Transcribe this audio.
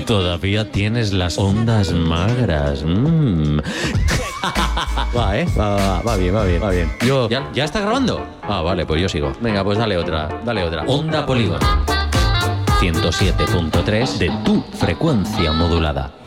Todavía tienes las ondas magras. Va, va bien. ¿Ya está grabando? Ah, vale, pues yo sigo. Venga, pues dale otra. Onda Polígono 107.3 de tu frecuencia modulada.